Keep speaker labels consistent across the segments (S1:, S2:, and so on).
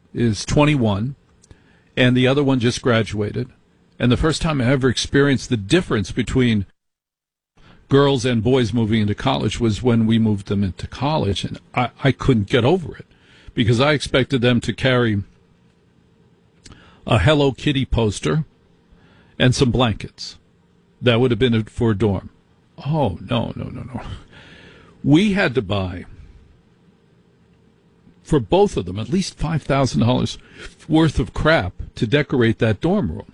S1: is 21, and the other one just graduated. And the first time I ever experienced the difference between girls and boys moving into college was when we moved them into college, and I couldn't get over it because I expected them to carry a Hello Kitty poster and some blankets. That would have been it for a dorm. Oh, no. We had to buy, for both of them, at least $5,000 worth of crap to decorate that dorm room.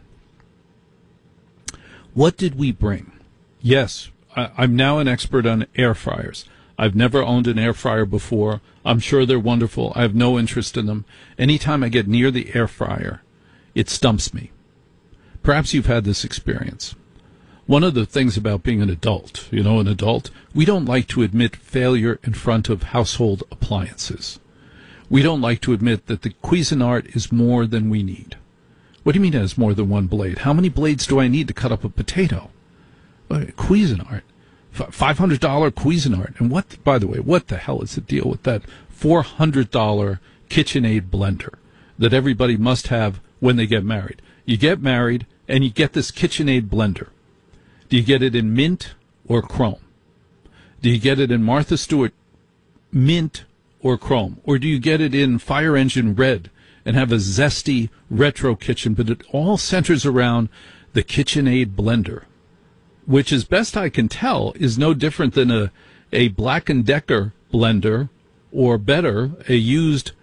S1: What did we bring? Yes, I'm now an expert on air fryers. I've never owned an air fryer before. I'm sure they're wonderful. I have no interest in them. Anytime I get near the air fryer, it stumps me. Perhaps you've had this experience. One of the things about being an adult, we don't like to admit failure in front of household appliances. We don't like to admit that the Cuisinart is more than we need. What do you mean it has more than one blade? How many blades do I need to cut up a potato? Cuisinart. $500 Cuisinart. And by the way, what the hell is the deal with that $400 KitchenAid blender that everybody must have when they get married? You get married and you get this KitchenAid blender. Do you get it in mint or chrome? Do you get it in Martha Stewart mint or chrome? Or do you get it in fire engine red and have a zesty retro kitchen? But it all centers around the KitchenAid blender, which, as best I can tell, is no different than a Black & Decker blender, or better, a used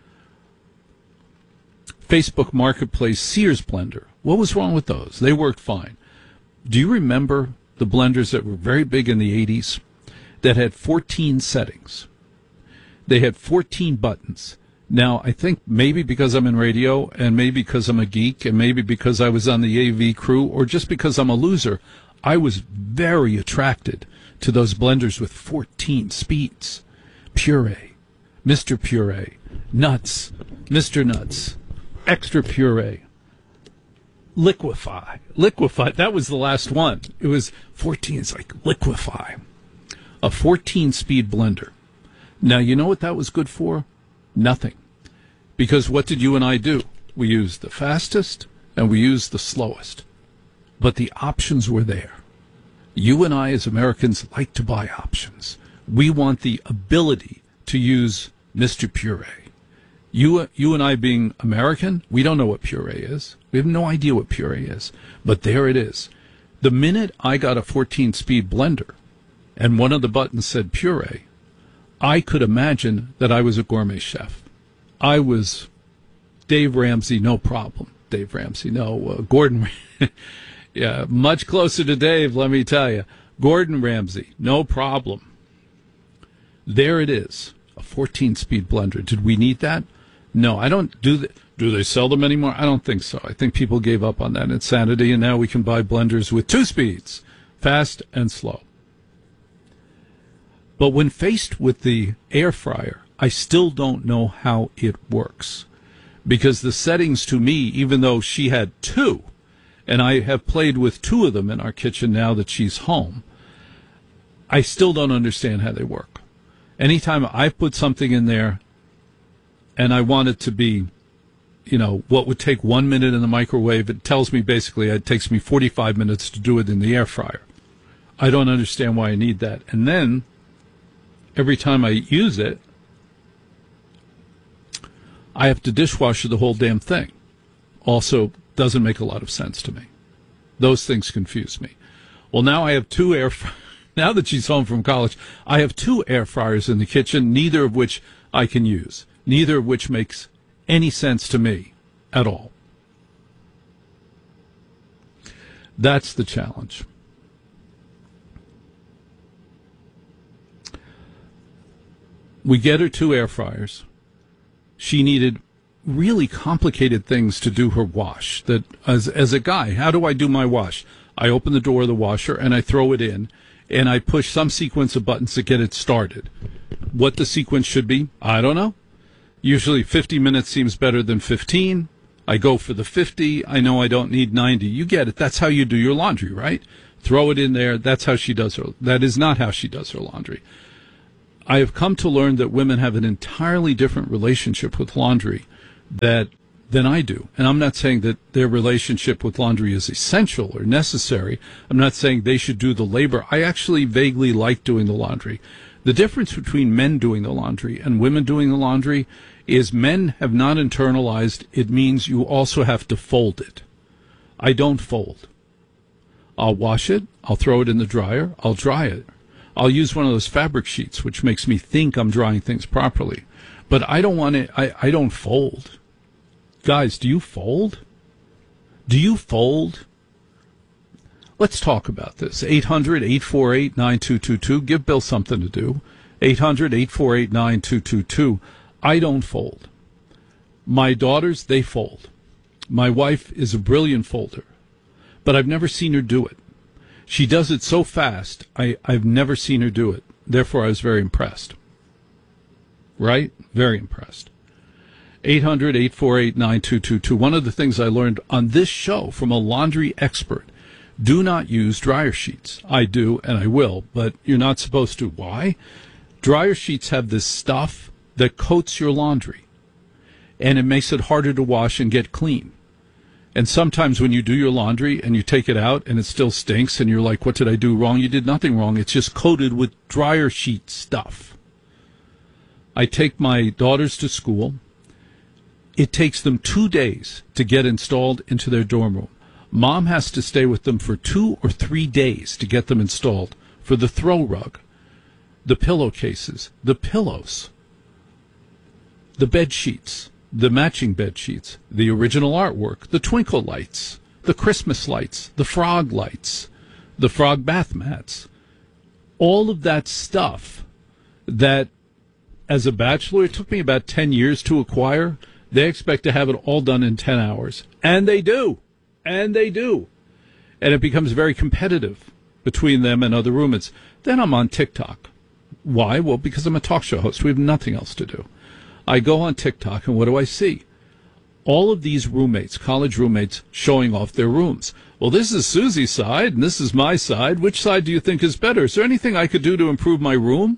S1: Facebook Marketplace Sears blender. What was wrong with those? They worked fine. Do you remember the blenders that were very big in the 80s that had 14 settings? They had 14 buttons. Now, I think maybe because I'm in radio, and maybe because I'm a geek, and maybe because I was on the AV crew, or just because I'm a loser, I was very attracted to those blenders with 14 speeds. Puree, Mr. Puree, Nuts, Mr. Nuts, Extra Puree, Liquify. That was the last one. It was 14. It's like Liquify. A 14-speed blender. Now, you know what that was good for? Nothing. Because what did you and I do? We used the fastest and we used the slowest. But the options were there. You and I, as Americans, like to buy options. We want the ability to use Mr. Puree. You and I, being American, we don't know what puree is. We have no idea what puree is. But there it is. The minute I got a 14-speed blender and one of the buttons said puree, I could imagine that I was a gourmet chef. I was Dave Ramsey, no problem. Dave Ramsey, no. Gordon, yeah, much closer to Dave, let me tell you. Gordon Ramsay, no problem. There it is, a 14-speed blender. Did we need that? No, I don't. Do they sell them anymore? I don't think so. I think people gave up on that insanity, and now we can buy blenders with 2 speeds, fast and slow. But when faced with the air fryer, I still don't know how it works. Because the settings to me, even though she had 2, and I have played with 2 of them in our kitchen now that she's home, I still don't understand how they work. Anytime I put something in there and I want it to be, what would take 1 minute in the microwave, it tells me basically it takes me 45 minutes to do it in the air fryer. I don't understand why I need that. And then every time I use it, I have to dishwasher the whole damn thing. Also, doesn't make a lot of sense to me. Those things confuse me. Well, now I have 2 air fryers. Now that she's home from college, I have 2 air fryers in the kitchen, neither of which I can use. Neither of which makes any sense to me at all. That's the challenge. We get her 2 air fryers. She needed really complicated things to do her wash. That as a guy, how do I do my wash? I open the door of the washer and I throw it in, and I push some sequence of buttons to get it started. What the sequence should be, I don't know. Usually 50 minutes seems better than 15. I go for the 50. I know I don't need 90. You get it. That's how you do your laundry, right? Throw it in there. That's how she does her. That is not how she does her laundry. I have come to learn that women have an entirely different relationship with laundry that than I do. And I'm not saying that their relationship with laundry is essential or necessary. I'm not saying they should do the labor. I actually vaguely like doing the laundry. The difference between men doing the laundry and women doing the laundry is men have not internalized it means you also have to fold it. I don't fold. I'll wash it, I'll throw it in the dryer, I'll dry it. I'll use one of those fabric sheets, which makes me think I'm drying things properly. But I don't want it, I don't fold. Guys, do you fold? Do you fold? Let's talk about this. 800-848-9222. Give Bill something to do. 800-848-9222. I don't fold. My daughters, they fold. My wife is a brilliant folder, but I've never seen her do it. She does it so fast, I've never seen her do it. Therefore, I was very impressed. Right? Very impressed. 800-848-9222. One of the things I learned on this show from a laundry expert, do not use dryer sheets. I do, and I will, but you're not supposed to. Why? Dryer sheets have this stuff that coats your laundry, and it makes it harder to wash and get clean. And sometimes when you do your laundry and you take it out and it still stinks and you're like, what did I do wrong? You did nothing wrong. It's just coated with dryer sheet stuff. I take my daughters to school. It takes them 2 days to get installed into their dorm room. Mom has to stay with them for 2 or 3 days to get them installed for the throw rug, the pillowcases, the pillows, the bed sheets, the matching bed sheets, the original artwork, the twinkle lights, the Christmas lights, the frog lights, the frog bath mats. All of that stuff that, as a bachelor, it took me about 10 years to acquire. They expect to have it all done in 10 hours. And they do. And they do. And it becomes very competitive between them and other roommates. Then I'm on TikTok. Why? Well, because I'm a talk show host. We have nothing else to do. I go on TikTok, and what do I see? All of these roommates, college roommates, showing off their rooms. Well, this is Susie's side, and this is my side. Which side do you think is better? Is there anything I could do to improve my room?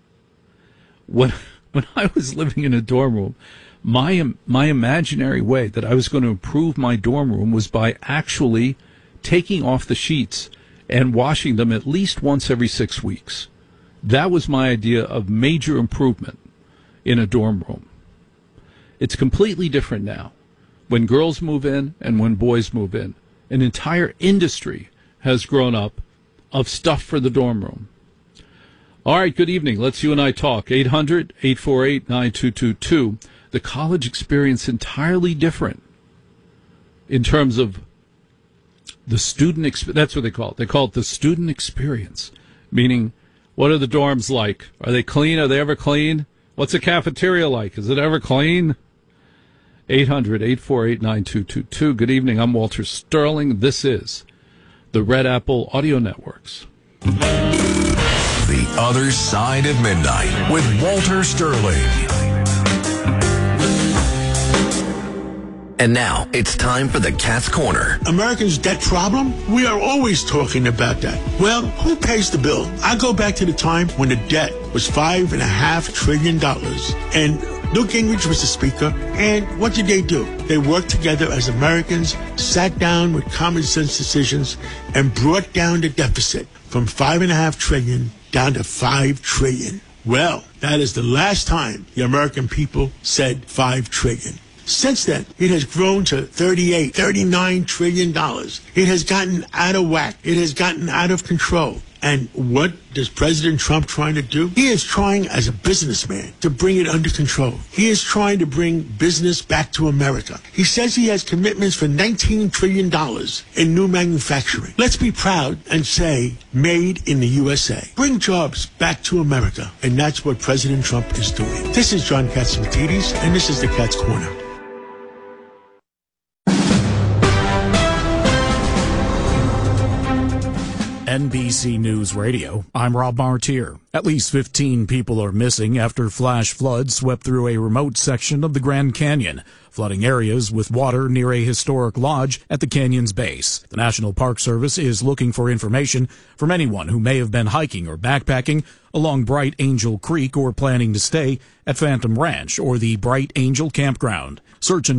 S1: When I was living in a dorm room, my imaginary way that I was going to improve my dorm room was by actually taking off the sheets and washing them at least once every 6 weeks. That was my idea of major improvement in a dorm room. It's completely different now. When girls move in and when boys move in, an entire industry has grown up of stuff for the dorm room. All right, good evening. Let's you and I talk. 800-848-9222. The college experience entirely different in terms of the student experience. That's what they call it. They call it the student experience, meaning what are the dorms like? Are they clean? Are they ever clean? What's the cafeteria like? Is it ever clean? 800-848-9222. Good evening. I'm Walter Sterling. This is the Red Apple Audio Networks.
S2: The Other Side of Midnight with Walter Sterling. And now, it's time for the Cat's Corner.
S3: Americans' debt problem? We are always talking about that. Well, who pays the bill? I go back to the time when the debt was $5.5 trillion. And Newt Gingrich was the speaker. And what did they do? They worked together as Americans, sat down with common sense decisions, and brought down the deficit from $5.5 trillion down to $5 trillion. Well, that is the last time the American people said $5 trillion. Since then, it has grown to $39 trillion. It has gotten out of whack. It has gotten out of control. And what is President Trump trying to do? He is trying, as a businessman, to bring it under control. He is trying to bring business back to America. He says he has commitments for $19 trillion in new manufacturing. Let's be proud and say, made in the USA. Bring jobs back to America. And that's what President Trump is doing. This is John Catsimatidis, and this is the Cat's Corner.
S4: NBC News Radio, I'm Rob Martier. At least 15 people are missing after flash floods swept through a remote section of the Grand Canyon, flooding areas with water near a historic lodge at the canyon's base. The National Park Service is looking for information from anyone who may have been hiking or backpacking along Bright Angel Creek or planning to stay at Phantom Ranch or the Bright Angel Campground. Search and